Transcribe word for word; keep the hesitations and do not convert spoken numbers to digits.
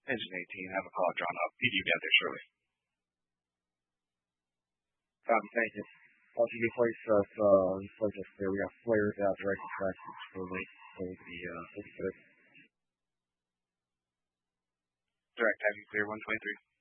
Engine eighteen, have a call drawn up. P D will be out there shortly. Copy, thank you. Also, you place us, uh, you place us there. We got flares out, directed tracks for the, for the, uh, for the Direct, have you clear one twenty-three.